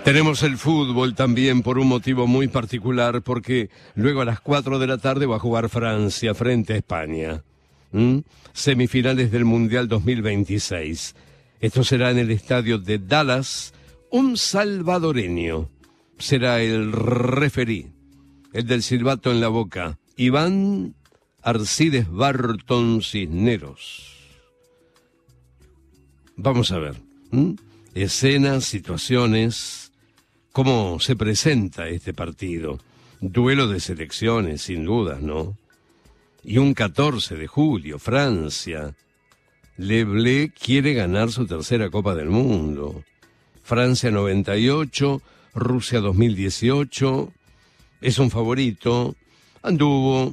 Tenemos el fútbol también por un motivo muy particular, porque luego a las 4 de la tarde va a jugar Francia frente a España. Semifinales del Mundial 2026. Esto será en el estadio de Dallas. Un salvadoreño será el referí, el del silbato en la boca, Iván Arcides Barton Cisneros. Vamos a ver, escenas, situaciones, cómo se presenta este partido. Duelo de selecciones, sin dudas, ¿no? Y un 14 de julio, Francia. Le Blé quiere ganar su tercera Copa del Mundo. Francia 98, Rusia 2018, es un favorito, anduvo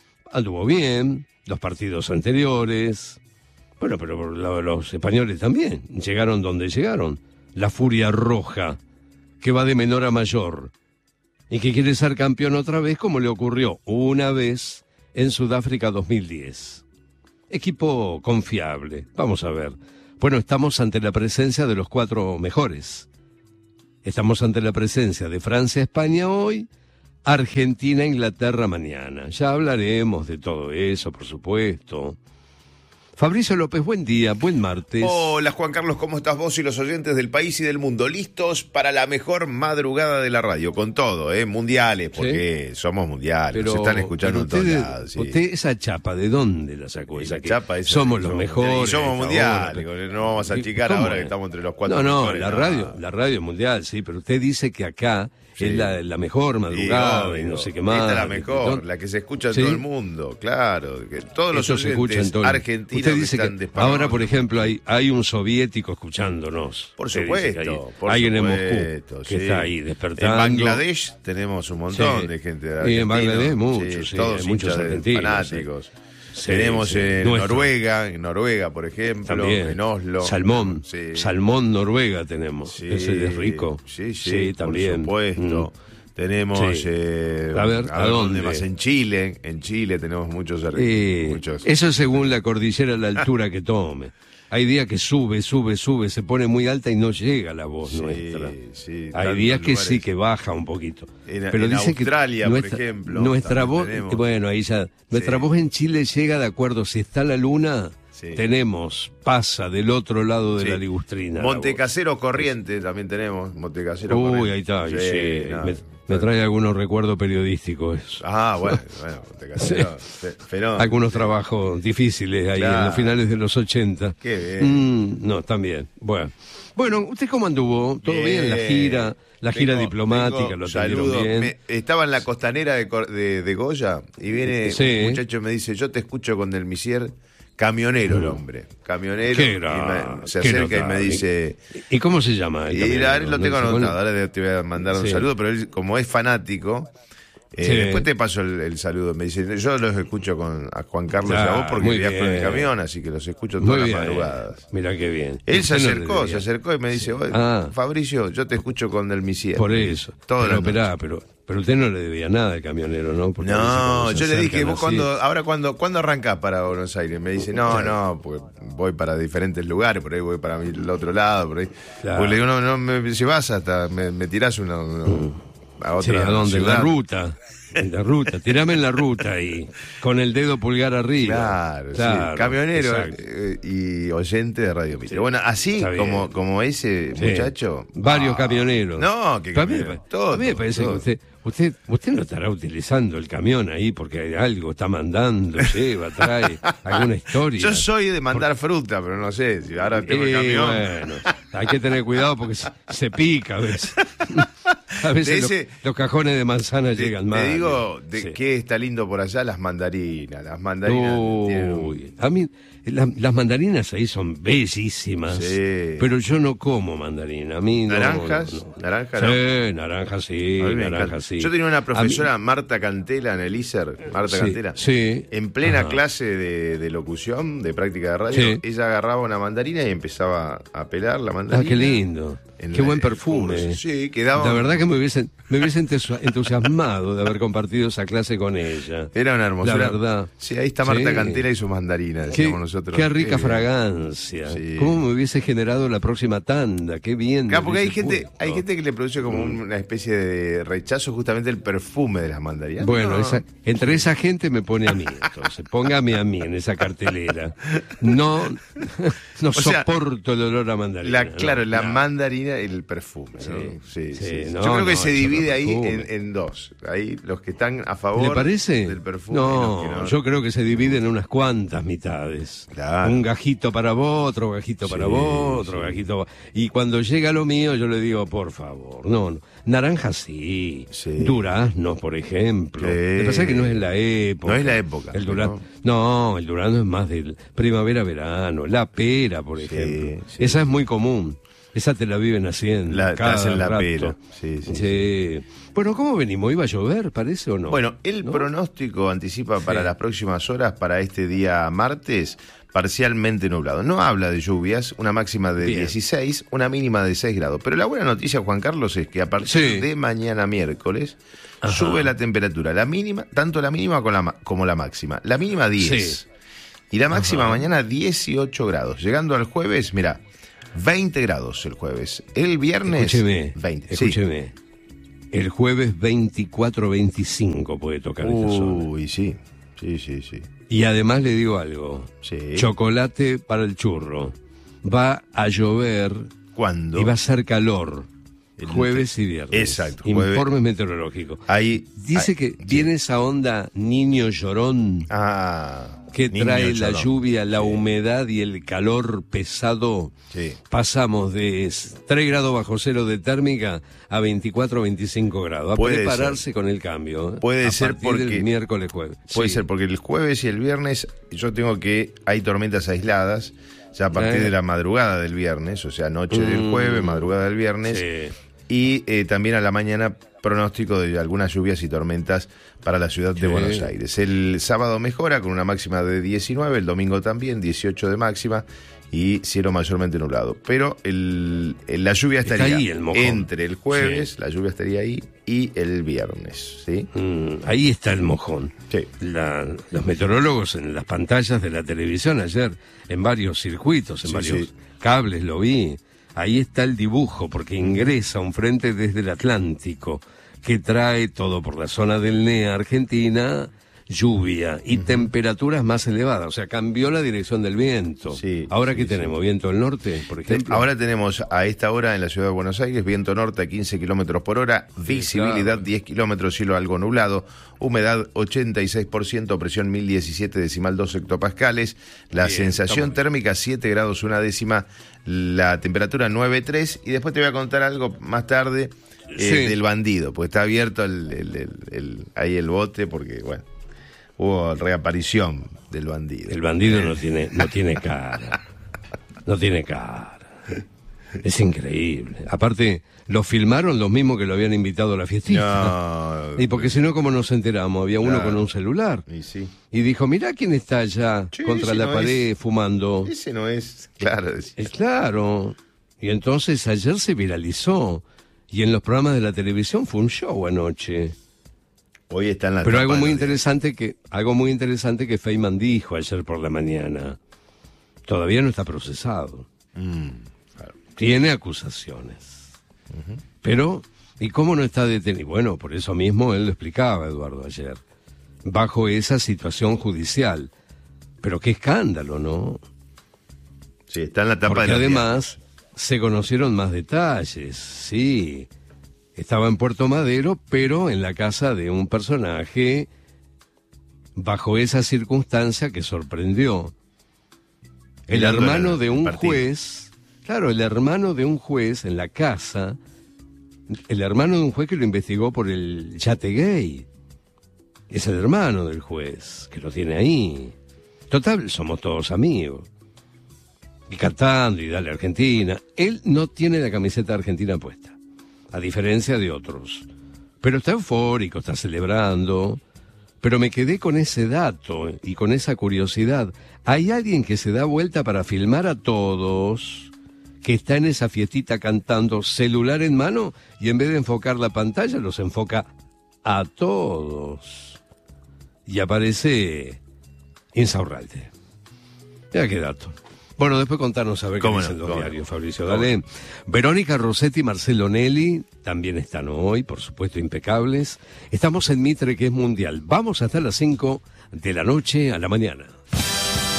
bien, los partidos anteriores, bueno, pero los españoles también, llegaron donde llegaron, la furia roja, que va de menor a mayor, y que quiere ser campeón otra vez como le ocurrió una vez en Sudáfrica 2010. Equipo confiable, vamos a ver. Bueno, estamos ante la presencia de los 4 mejores. Estamos ante la presencia de Francia-España hoy, Argentina-Inglaterra mañana. Ya hablaremos de todo eso, por supuesto. Fabricio López, buen día, buen martes. Hola Juan Carlos, ¿cómo estás vos y los oyentes del país y del mundo? ¿Listos para la mejor madrugada de la radio? Con todo, mundiales, porque ¿sí? Somos mundiales, pero, nos están escuchando en todos lados. Sí. ¿Usted esa chapa de dónde la sacó? Esa chapa, somos los mejores. Y somos mundiales, no vamos a achicar ahora que estamos entre los 4 mejores. La radio mundial, sí, pero usted dice que acá sí. Es la mejor madrugada y no sé qué más. Esta es la mejor, la que se escucha en todo el mundo, claro. Que todos los oyentes argentinos usted dice que ahora, por ejemplo, hay un soviético escuchándonos. Por supuesto. Alguien en Moscú que está ahí despertando. En Bangladesh tenemos un montón de gente de Argentina. Y en Bangladesh muchos, todos muchos argentinos. Fanáticos. Sí, tenemos en Noruega, por ejemplo, también. En Oslo. Salmón Noruega tenemos, ese es rico. Sí, también. Por supuesto. Tenemos, a ver, ¿a dónde más? En Chile tenemos muchos. Eso según la cordillera, la altura que tome. Hay días que sube, se pone muy alta y no llega la voz nuestra. Hay días que sí, que baja un poquito. Pero dice Australia, por ejemplo. Nuestra voz, bueno, ahí ya, nuestra voz en Chile llega de acuerdo, si está la luna, pasa del otro lado de la ligustrina. Montecasero Corriente también tenemos, Montecasero Corriente. Uy, ahí está, me trae algunos recuerdos periodísticos eso. Bueno, Montecasero, pero algunos trabajos difíciles ahí en los finales de los 80. Qué bien. No, también. Bueno, ¿usted cómo anduvo? ¿Todo bien? La gira diplomática, lo atendieron bien. Estaba en la costanera de Goya y viene un muchacho y me dice, yo te escucho con Del Misier. Camionero el hombre, se acerca y me dice... ¿Y cómo se llama? Y lo tengo anotado, ahora te voy a mandar un saludo, pero él, como es fanático, después te paso el saludo. Me dice, yo los escucho a Juan Carlos y a vos porque viajo en el camión, así que los escucho todas las madrugadas. Mirá qué bien. Él se acercó y me dice, Fabricio, yo te escucho con Del Misier. Por eso. Pero usted no le debía nada al camionero, ¿no? Porque yo le dije, vos ¿cuándo arrancás para Buenos Aires? Me dice, no, porque voy para diferentes lugares, por ahí voy para el otro lado, por ahí. Claro. Porque le digo, no, me llevas hasta, me tirás una a otra ¿a dónde? ciudad. En la ruta, tirame en la ruta ahí, con el dedo pulgar arriba. Claro. Camionero y oyente de Radio Mitre. Bueno, así como ese muchacho. Varios camioneros. No, que todo. A mí me parece que usted no estará utilizando el camión ahí porque algo está mandando, trae alguna historia. Yo soy de mandar fruta, pero no sé si ahora tengo el camión. Bueno, hay que tener cuidado porque se pica a veces. A veces los cajones de manzana llegan mal. Te digo que está lindo por allá, las mandarinas. Las mandarinas a mí las mandarinas ahí son bellísimas, pero yo no como mandarina. A mí ¿Naranjas? Naranjas sí. Yo tenía una profesora, Marta Cantela, en el ISER, Cantela, en plena clase de locución, de práctica de radio, ella agarraba una mandarina y empezaba a pelar la mandarina. Qué lindo. Qué buen perfume. Sí, quedaba. La verdad que me hubiese entusiasmado de haber compartido esa clase con ella. Era una hermosura. La verdad. Sí, ahí está Marta Cantera y su mandarina, decíamos nosotros. Qué rica fragancia. Sí. ¿Cómo me hubiese generado la próxima tanda? Qué bien. Claro, porque hay gente que le produce como una especie de rechazo justamente el perfume de las mandarinas. Bueno, entre esa gente me pone a mí, entonces. Póngame a mí en esa cartelera. No soporto el olor a mandarina. Claro, la mandarina y el perfume. Sí, ¿no? Sí. Yo creo que se divide ahí en dos. Ahí los que están a favor del perfume. No, yo creo que se divide en unas cuantas mitades. Claro. Un gajito para vos, otro gajito para vos, otro gajito. Y cuando llega lo mío, yo le digo, por favor, no. Naranja sí. Durazno, por ejemplo. Lo que pasa es que no es la época. No es la época. El durazno. No, el durazno es más del primavera-verano. La pera, por ejemplo. Esa es muy común. Esa te la viven haciendo. Hacen la pera. Sí. Bueno, ¿cómo venimos? ¿Iba a llover, parece, o no? Bueno, el pronóstico anticipa para las próximas horas, para este día martes, parcialmente nublado. No habla de lluvias, una máxima de 16, una mínima de 6 grados. Pero la buena noticia, Juan Carlos, es que a partir de mañana miércoles sube la temperatura. La mínima, tanto la mínima como la máxima. La mínima 10. Y la máxima mañana 18 grados. Llegando al jueves, mira, 20 grados el jueves. El viernes, 20. Escúcheme. El jueves 24-25 puede tocar esta zona. Uy, sí. Y además le digo algo. Chocolate para el churro. Va a llover. ¿Cuándo? Y va a ser calor. Jueves y viernes. Exacto. Informes meteorológicos. Dice que viene esa onda niño llorón. Que trae la lluvia, la humedad y el calor pesado. Pasamos de 3 grados bajo cero de térmica a 24-25 grados. A prepararse con el cambio. Puede ser porque el miércoles, jueves. Puede ser porque el jueves y el viernes hay tormentas aisladas ya a partir de la madrugada del viernes, o sea, noche del jueves, madrugada del viernes. Y también a la mañana pronóstico de algunas lluvias y tormentas para la ciudad de Buenos Aires. El sábado mejora con una máxima de 19, el domingo también 18 de máxima y cielo mayormente nublado. Pero la lluvia estaría ahí, entre el jueves, la lluvia estaría ahí, y el viernes. ¿Sí? Ahí está el mojón. Los meteorólogos en las pantallas de la televisión ayer, en varios circuitos, en varios cables lo vi. Ahí está el dibujo, porque ingresa un frente desde el Atlántico, que trae todo por la zona del NEA Argentina, lluvia y temperaturas más elevadas. O sea, cambió la dirección del viento. Ahora, ¿qué tenemos? ¿Viento del norte, por ejemplo? Ahora tenemos a esta hora en la ciudad de Buenos Aires, viento norte a 15 kilómetros por hora, visibilidad 10 kilómetros, cielo algo nublado, humedad 86%, presión 1017,2 hectopascales, la sensación térmica 7 grados una décima, la temperatura 9,3, y después te voy a contar algo más tarde del bandido, pues está abierto ahí el bote, porque bueno, hubo reaparición del bandido. El bandido no tiene cara. No tiene cara. Es increíble. Aparte, lo filmaron los mismos que lo habían invitado a la fiestita. Y porque si no, ¿cómo nos enteramos? Había uno con un celular. Y dijo, mirá quién está allá contra la pared fumando. Ese no es, claro. Claro. Y entonces ayer se viralizó. Y en los programas de la televisión fue un show anoche. Hoy está en la Pero algo muy interesante que Feynman dijo ayer por la mañana. Todavía no está procesado. Claro. Tiene acusaciones. Pero, ¿y cómo no está detenido? Bueno, por eso mismo él lo explicaba, Eduardo, ayer. Bajo esa situación judicial. Pero qué escándalo, ¿no? Sí, está en la tapa Porque además se conocieron más detalles, sí. Estaba en Puerto Madero, pero en la casa de un personaje bajo esa circunstancia que sorprendió. El hermano de un juez, el hermano de un juez en la casa, el hermano de un juez que lo investigó por el yate gay. Es el hermano del juez, que lo tiene ahí. Total, somos todos amigos. Y cantando y dale Argentina. Él no tiene la camiseta argentina puesta, a diferencia de otros. Pero está eufórico, está celebrando. Pero me quedé con ese dato y con esa curiosidad. Hay alguien que se da vuelta para filmar a todos, que está en esa fiestita cantando, celular en mano, y en vez de enfocar la pantalla, los enfoca a todos. Y aparece Insaurralde. Mira qué dato. Bueno, después contanos a ver qué dicen los diarios, Fabricio. Dale. Verónica Rossetti y Marcelo Nelly también están hoy, por supuesto, impecables. Estamos en Mitre, que es mundial. Vamos hasta las 5 de la noche a la mañana.